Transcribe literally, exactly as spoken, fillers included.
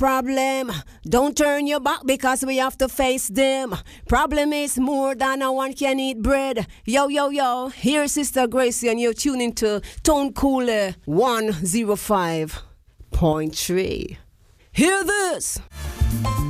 problem. Don't turn your back because we have to face them. Problem is more than a one can eat bread. Yo, yo, yo, here's Sister Gracie and you're tuning to Tone Cooler one oh five point three. Hear this.